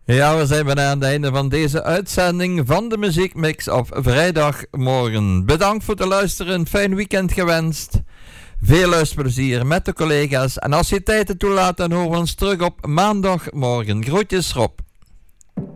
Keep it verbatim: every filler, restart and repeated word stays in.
Ja, we zijn bijna aan het einde van deze uitzending van de Muziekmix op vrijdagmorgen. Bedankt voor het luisteren, fijn weekend gewenst. Veel luisterplezier met de collega's. En als je tijd het toelaat, dan horen we ons terug op maandagmorgen. Groetjes Rob.